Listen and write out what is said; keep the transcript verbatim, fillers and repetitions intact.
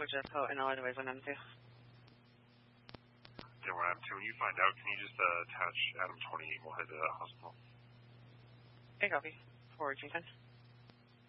for Jeffco and all otherwise on M two. Then we're M two. When you find out, can you just uh, attach Adam twenty-eight and we'll head to the hospital? Okay, copy. Forward, G ten.